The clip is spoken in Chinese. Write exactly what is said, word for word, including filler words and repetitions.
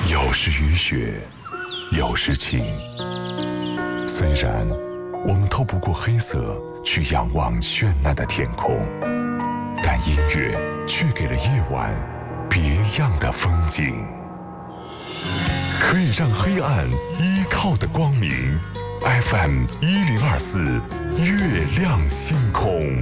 有时雨雪，有时晴。虽然我们透不过黑色去仰望绚烂的天空，但音乐却给了夜晚别样的风景。可以让黑暗依靠的光明 ，F M 一零二四，月亮星空。